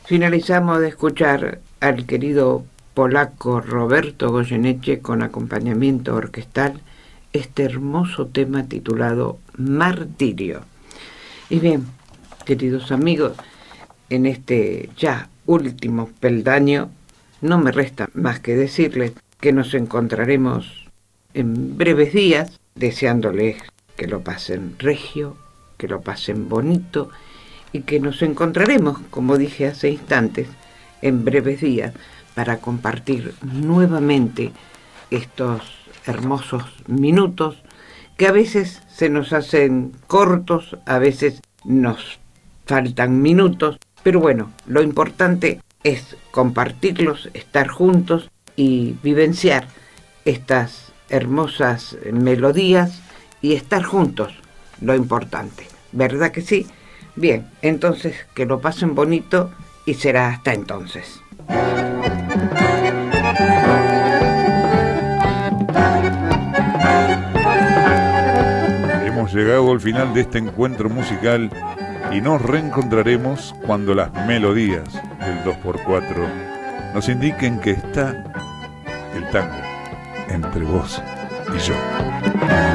Finalizamos de escuchar al querido polaco Roberto Goyeneche con acompañamiento orquestal este hermoso tema titulado Martirio. Y bien, queridos amigos, en este ya último peldaño no me resta más que decirles que nos encontraremos en breves días, deseándoles que lo pasen regio, que lo pasen bonito y que nos encontraremos, como dije hace instantes, en breves días para compartir nuevamente estos hermosos minutos que a veces se nos hacen cortos, a veces nos faltan minutos, pero bueno, lo importante es compartirlos, estar juntos y vivenciar estas hermosas melodías y estar juntos, lo importante, ¿verdad que sí? Bien, entonces que lo pasen bonito y será hasta entonces. Hemos llegado al final de este encuentro musical y nos reencontraremos cuando las melodías del 2x4 nos indiquen que está el tango entre vos y yo.